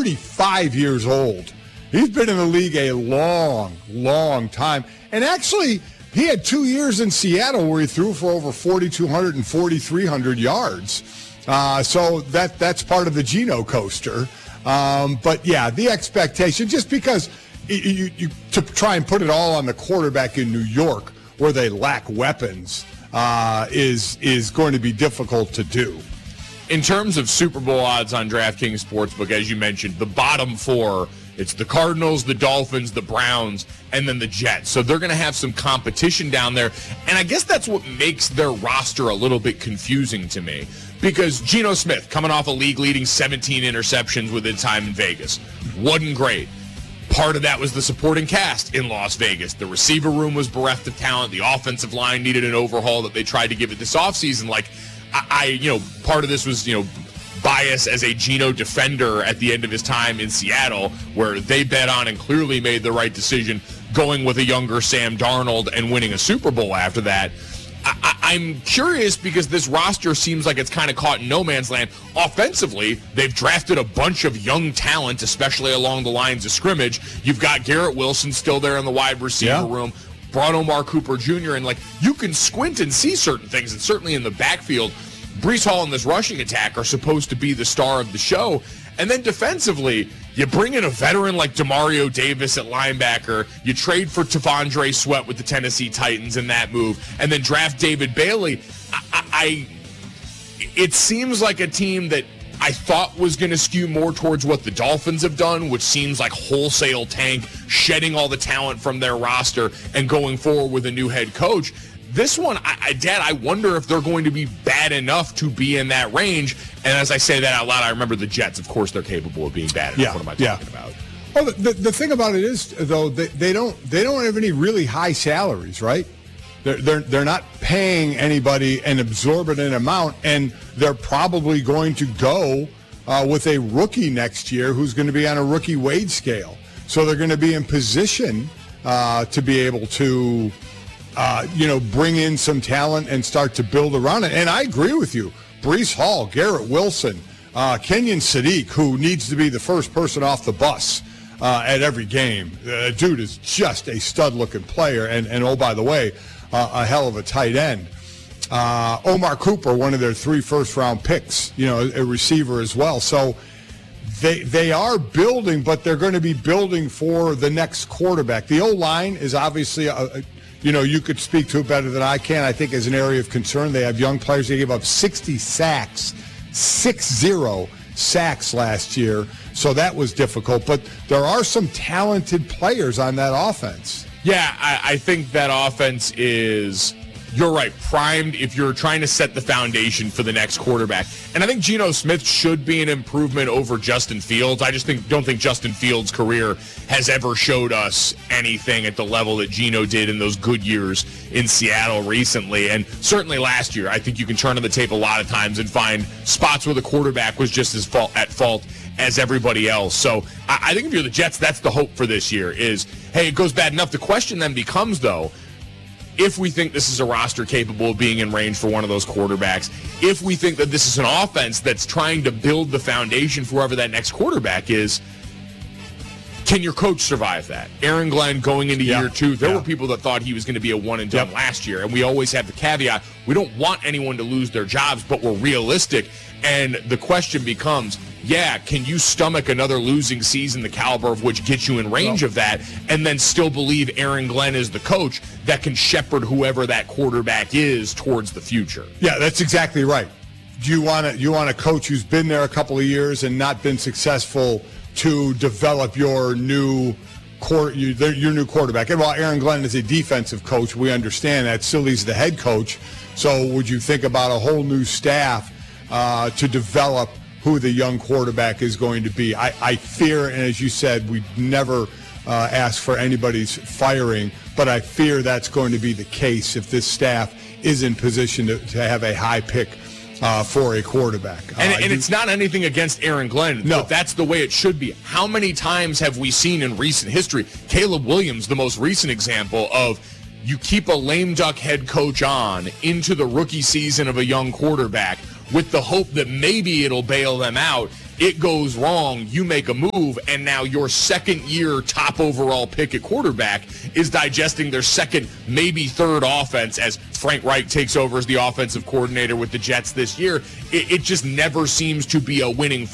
35 years old. He's been in the league a long, long time. And actually, he had 2 years in Seattle where he threw for over 4,200 and 4,300 yards. So that's part of the Geno coaster. But, yeah, the expectation, just because you to try and put it all on the quarterback in New York where they lack weapons is going to be difficult to do. In terms of Super Bowl odds on DraftKings Sportsbook, as you mentioned, the bottom four, it's the Cardinals, the Dolphins, the Browns, and then the Jets. So they're going to have some competition down there. And I guess that's what makes their roster a little bit confusing to me. Because Geno Smith, coming off a league-leading 17 interceptions within time in Vegas, wasn't great. Part of that was the supporting cast in Las Vegas. The receiver room was bereft of talent. The offensive line needed an overhaul that they tried to give it this offseason. Part of this was, bias as a Geno defender at the end of his time in Seattle, where they bet on and clearly made the right decision going with a younger Sam Darnold and winning a Super Bowl after that. I'm curious because this roster seems like it's kind of caught in no man's land. Offensively, they've drafted a bunch of young talent, especially along the lines of scrimmage. You've got Garrett Wilson still there in the wide receiver room, brought Omar Cooper Jr., and you can squint and see certain things, and certainly in the backfield, Breece Hall and this rushing attack are supposed to be the star of the show. And then defensively, you bring in a veteran like Demario Davis at linebacker. You trade for T'Vondre Sweat with the Tennessee Titans in that move, and then draft David Bailey. It seems like a team that I thought was going to skew more towards what the Dolphins have done, which seems like wholesale tank, shedding all the talent from their roster and going forward with a new head coach. This one, Dad, I wonder if they're going to be bad enough to be in that range. And as I say that out loud, I remember the Jets. Of course, they're capable of being bad enough. What am I talking about? Well, the thing about it is, though, they don't have any really high salaries, right? They're not paying anybody an exorbitant amount, and they're probably going to go with a rookie next year who's going to be on a rookie wage scale. So they're going to be in position to be able to bring in some talent and start to build around it. And I agree with you. Breece Hall, Garrett Wilson, Kenyon Sadiq, who needs to be the first person off the bus at every game. Dude is just a stud-looking player. And oh, by the way, a hell of a tight end. Omar Cooper, one of their 3 first-round picks, a receiver as well. So they are building, but they're going to be building for the next quarterback. The O-line is obviously you could speak to it better than I can. I think as an area of concern, they have young players. They gave up 60 sacks last year, so that was difficult. But there are some talented players on that offense. Yeah, I think that offense is, you're right, primed if you're trying to set the foundation for the next quarterback. And I think Geno Smith should be an improvement over Justin Fields. I just don't think Justin Fields' career has ever showed us anything at the level that Geno did in those good years in Seattle recently. And certainly last year, I think you can turn on the tape a lot of times and find spots where the quarterback was just as at fault as everybody else. So I think if you're the Jets, that's the hope for this year is, hey, it goes bad enough. The question then becomes, though, if we think this is a roster capable of being in range for one of those quarterbacks, if we think that this is an offense that's trying to build the foundation for whoever that next quarterback is, can your coach survive that? Aaron Glenn going into year 2, there were people that thought he was going to be a one-and-done last year, and we always have the caveat, we don't want anyone to lose their jobs, but we're realistic, and the question becomes, can you stomach another losing season, the caliber of which gets you in range of that, and then still believe Aaron Glenn is the coach that can shepherd whoever that quarterback is towards the future? Yeah, that's exactly right. Do you want a coach who's been there a couple of years and not been successful to develop your new quarterback? And while Aaron Glenn is a defensive coach, we understand that. Still, he's the head coach. So would you think about a whole new staff to develop who the young quarterback is going to be? I fear, and as you said, we never ask for anybody's firing, but I fear that's going to be the case if this staff is in position to have a high pick for a quarterback. And it's not anything against Aaron Glenn, but that's the way it should be. How many times have we seen in recent history, Caleb Williams, the most recent example of you keep a lame duck head coach on into the rookie season of a young quarterback with the hope that maybe it'll bail them out. it goes wrong, you make a move, and now your second-year top overall pick at quarterback is digesting their second, maybe third offense as Frank Reich takes over as the offensive coordinator with the Jets this year. It just never seems to be a winning